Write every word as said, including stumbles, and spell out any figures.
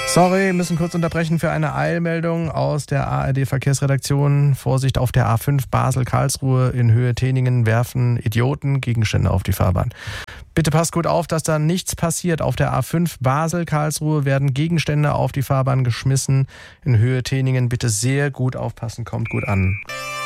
Sorry, müssen kurz unterbrechen für eine Eilmeldung aus der A R D-Verkehrsredaktion. Vorsicht auf der A fünf Basel-Karlsruhe in Höhe Teningen werfen Idioten Gegenstände auf die Fahrbahn. Bitte passt gut auf, dass da nichts passiert. Auf der A fünf Basel-Karlsruhe werden Gegenstände auf die Fahrbahn geschmissen in Höhe Teningen. Bitte sehr gut aufpassen, kommt gut an.